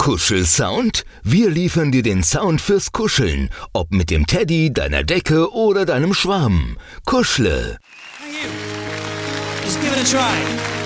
Kuschelsound? Wir liefern dir den Sound fürs Kuscheln. Ob mit dem Teddy, deiner Decke oder deinem Schwamm. Kuschle. Thank you. Just give it a try.